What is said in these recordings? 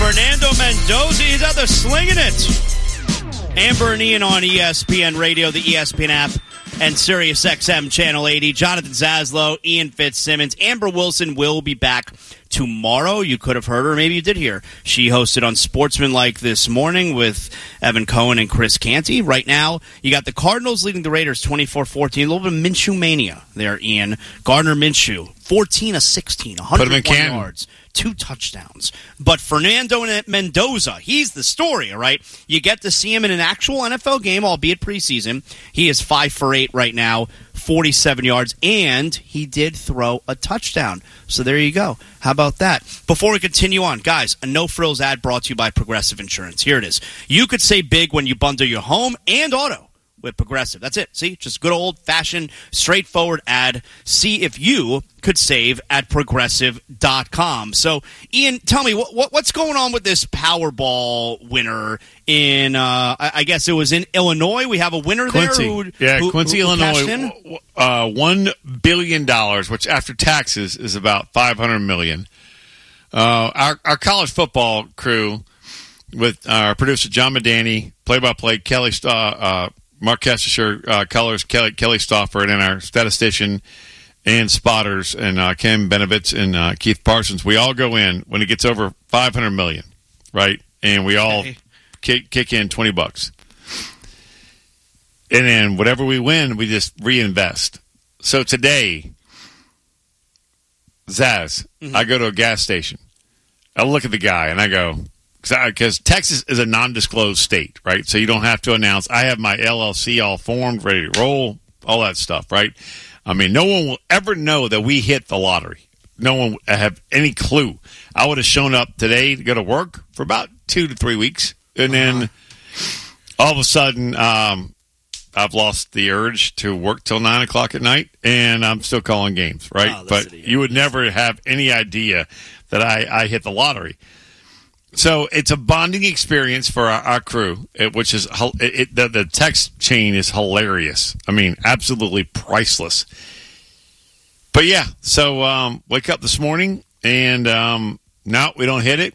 Fernando Mendoza, he's out there slinging it. Amber and Ian on ESPN Radio, the ESPN app, and Sirius XM Channel 80. Jonathan Zaslow, Ian Fitzsimmons. Amber Wilson will be back tomorrow. You could have heard her, maybe you did hear. She hosted on Sportsmanlike this morning with Evan Cohen and Chris Canty. Right now, you got the Cardinals leading the Raiders 24-14. A little bit of Minshew mania there, Ian. Gardner Minshew, 14 of 16, 101 yards. 2 touchdowns. But Fernando Mendoza, he's the story, all right? You get to see him in an actual NFL game, albeit preseason. He is 5 for 8 right now, 47 yards, and he did throw a touchdown. So there you go. How about that? Before we continue on, guys, a no-frills ad brought to you by Progressive Insurance. Here it is. You could save big when you bundle your home and auto with Progressive. That's it. See? Just good old-fashioned, straightforward ad. See if you could save at Progressive.com. So, Ian, tell me, what's going on with this Powerball winner in, I guess it was in Illinois? We have a winner Quincy. there? Quincy, Illinois. $1 billion, which after taxes is about $500 million. Our college football crew with our producer John Medani, play-by-play Kelly Mark Kestecher, colors Kelly Stauffer, and our statistician and spotters and Ken Benovitz and Keith Parsons. We all go in when it gets over $500 million, right? And we all kick in $20, and then whatever we win, we just reinvest. So today, Zaz, I go to a gas station. I look at the guy and I go, because Texas is a non-disclosed state, right? So you don't have to announce. I have my LLC all formed, ready to roll, all that stuff, right? I mean, no one will ever know that we hit the lottery. No one will have any clue. I would have shown up today to go to work for about 2 to 3 weeks, and then all of a sudden, I've lost the urge to work till 9 o'clock at night, and I'm still calling games, right? But you would never have any idea that I hit the lottery. So it's a bonding experience for our crew, which is the text chain is hilarious. I mean, absolutely priceless. But yeah, so wake up this morning and no, we don't hit it.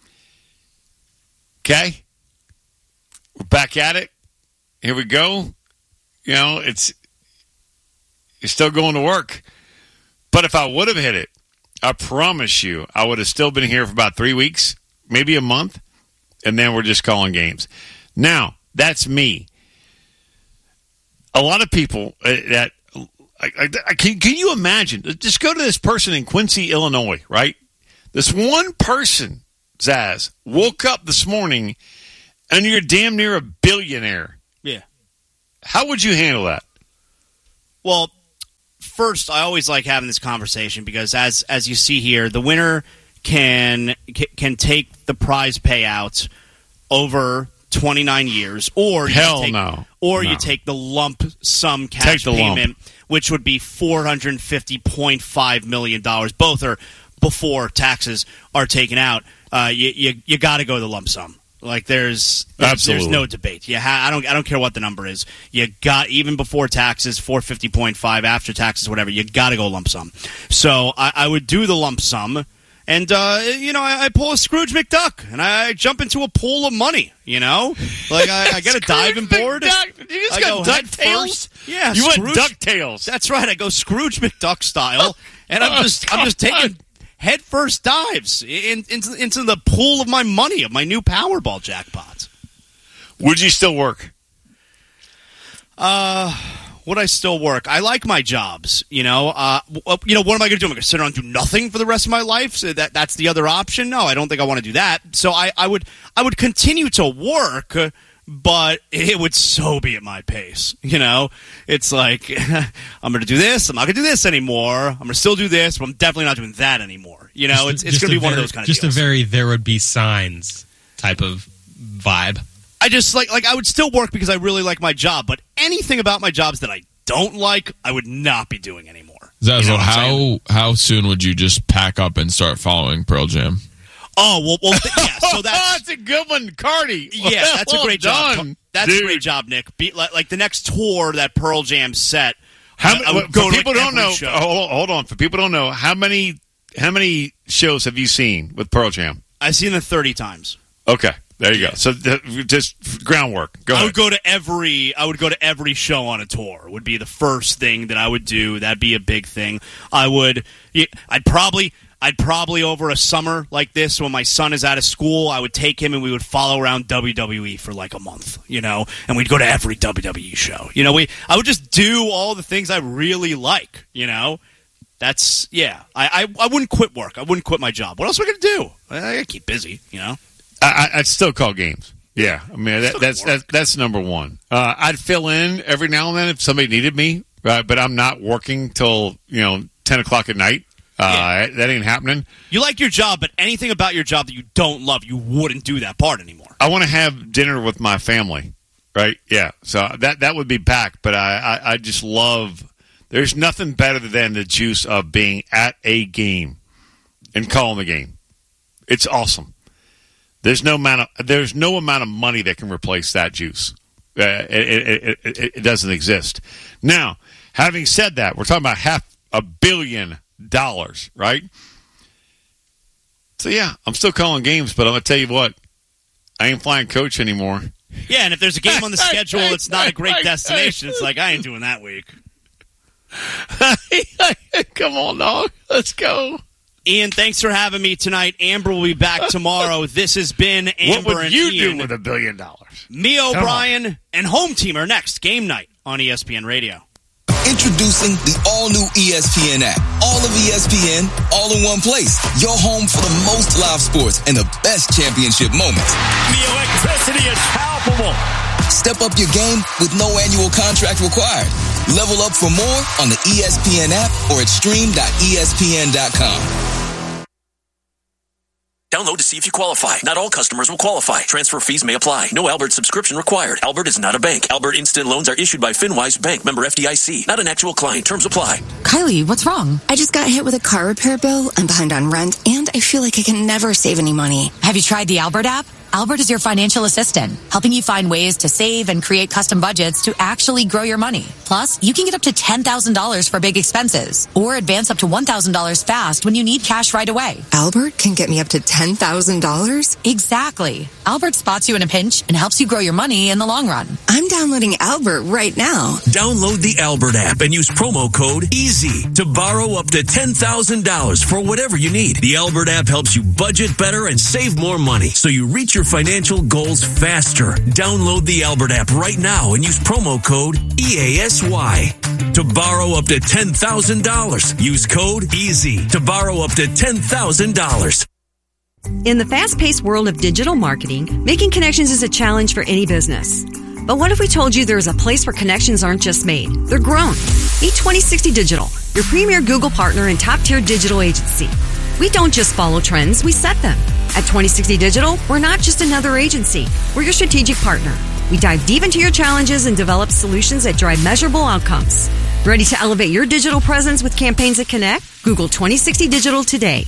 Okay, we're back at it. Here we go. You know, you're still going to work. But if I would have hit it, I promise you, I would have still been here for about 3 weeks. Maybe a month, and then we're just calling games. Now, that's me. A lot of people can you imagine? Just go to this person in Quincy, Illinois, right? This one person, Zaz, woke up this morning, and you're damn near a billionaire. Yeah. How would you handle that? Well, first, I always like having this conversation because, as you see here, the winner can take the prize payout over 29 years, or you take the lump sum cash payment, which would be $450.5 million. Both are before taxes are taken out. You got to go the lump sum. Like there's no debate. I don't care what the number is. You got, even before taxes, 450.5, after taxes, whatever. You got to go lump sum. So I would do the lump sum. And, I pull a Scrooge McDuck, and I jump into a pool of money, Like, I get a diving board. Did you just go DuckTales? Yeah, you went DuckTales. That's right. I go Scrooge McDuck style, and I'm just taking headfirst dives into the pool of my money, of my new Powerball jackpots. Would you still work? Would I still work? I like my jobs, what am I going to do? I'm going to sit around and do nothing for the rest of my life? So that's the other option? No, I don't think I want to do that. So I would continue to work, but it would so be at my pace, It's like, I'm going to do this, I'm not going to do this anymore, I'm going to still do this, but I'm definitely not doing that anymore. It's going to be one of those kind of deals. Just a very there would be signs type of vibe. I just like I would still work because I really like my job, but anything about my jobs that I don't like, I would not be doing anymore. Zazzle, how soon would you just pack up and start following Pearl Jam? Oh, well, yeah, so that's a good one, Cardi. Yeah, that's a great job. That's a great job, Nick. Like the next tour that Pearl Jam set. For people don't know, hold on. For people don't know, how many shows have you seen with Pearl Jam? I've seen it 30 times. Okay, there you go. So just groundwork. Go ahead. I would go to every show on a tour. Would be the first thing that I would do. That'd be a big thing. I'd probably over a summer like this when my son is out of school, I would take him and we would follow around WWE for like a month, and we'd go to every WWE show. I would just do all the things I really like, That's, I wouldn't quit work. I wouldn't quit my job. What else are we going to do? I got to keep busy, I'd still call games. Yeah, I mean, that's number one. I'd fill in every now and then if somebody needed me, but I'm not working till, 10 o'clock at night. That ain't happening. You like your job, but anything about your job that you don't love, you wouldn't do that part anymore. I want to have dinner with my family, right? Yeah, so that would be back, but I just love... There's nothing better than the juice of being at a game and calling the game. It's awesome. There's no amount of money that can replace that juice. It doesn't exist. Now, having said that, we're talking about $500 million, right? So yeah, I'm still calling games, but I'm gonna tell you what, I ain't flying coach anymore. Yeah, and if there's a game on the schedule, it's not a great destination. It's like I ain't doing that week. Come on, dog. Let's go. Ian, thanks for having me tonight. Amber will be back tomorrow. This has been Amber and Ian. What would you do with $1 billion? Me, O'Brien, and Home Team are next. Game night on ESPN Radio. Introducing the all-new ESPN app. All of ESPN, all in one place. Your home for the most live sports and the best championship moments. The electricity is palpable. Step up your game with no annual contract required. Level up for more on the ESPN app or at stream.espn.com. Download to see if you qualify. Not all customers will qualify. Transfer fees may apply. No Albert subscription required. Albert is not a bank. Albert Instant Loans are issued by FinWise Bank, member FDIC. Not an actual client. Terms apply. Kylie, what's wrong? I just got hit with a car repair bill. I'm behind on rent, and I feel like I can never save any money. Have you tried the Albert app? Albert is your financial assistant, helping you find ways to save and create custom budgets to actually grow your money. Plus, you can get up to $10,000 for big expenses or advance up to $1,000 fast when you need cash right away. Albert can get me up to $10,000? Exactly. Albert spots you in a pinch and helps you grow your money in the long run. I'm downloading Albert right now. Download the Albert app and use promo code EASY to borrow up to $10,000 for whatever you need. The Albert app helps you budget better and save more money so you reach your financial goals faster. Download the Albert app right now and use promo code EASY to borrow up to $10,000. Use code EASY to borrow up to $10,000. In the fast-paced world of digital marketing, making connections is a challenge for any business. But what if we told you there's a place where connections aren't just made, they're grown? Meet 2060 Digital, your premier Google partner and top-tier digital agency. We don't just follow trends, we set them. At 2060 Digital, we're not just another agency. We're your strategic partner. We dive deep into your challenges and develop solutions that drive measurable outcomes. Ready to elevate your digital presence with campaigns that connect? Google 2060 Digital today.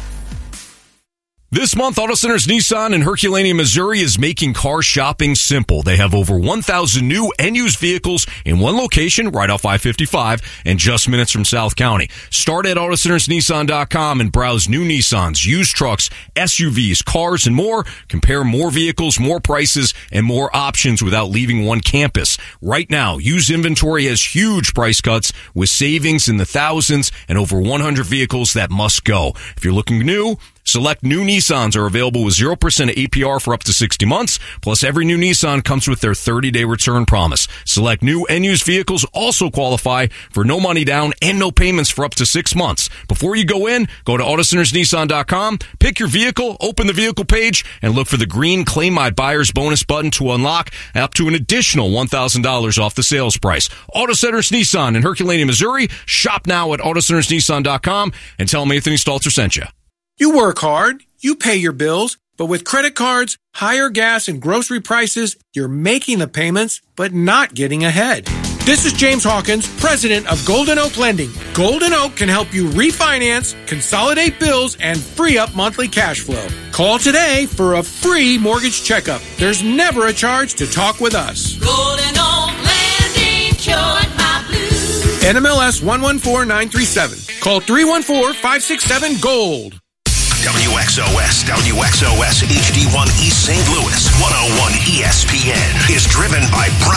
This month, Auto Centers Nissan in Herculaneum, Missouri is making car shopping simple. They have over 1,000 new and used vehicles in one location right off I-55 and just minutes from South County. Start at AutoCentersNissan.com and browse new Nissans, used trucks, SUVs, cars, and more. Compare more vehicles, more prices, and more options without leaving one campus. Right now, used inventory has huge price cuts with savings in the thousands and over 100 vehicles that must go. If you're looking new, select new Nissans are available with 0% APR for up to 60 months. Plus, every new Nissan comes with their 30-day return promise. Select new and used vehicles also qualify for no money down and no payments for up to 6 months. Before you go in, go to AutoCentersNissan.com, pick your vehicle, open the vehicle page, and look for the green Claim My Buyer's Bonus button to unlock up to an additional $1,000 off the sales price. Auto Centers Nissan in Herculaneum, Missouri. Shop now at AutoCentersNissan.com and tell them Anthony Stalter sent you. You work hard, you pay your bills, but with credit cards, higher gas and grocery prices, you're making the payments, but not getting ahead. This is James Hawkins, president of Golden Oak Lending. Golden Oak can help you refinance, consolidate bills, and free up monthly cash flow. Call today for a free mortgage checkup. There's never a charge to talk with us. Golden Oak Lending cured my blues. NMLS 114937. Call 314-567-GOLD. WX WXOS, WXOS HD1 East St. Louis, 101 ESPN is driven by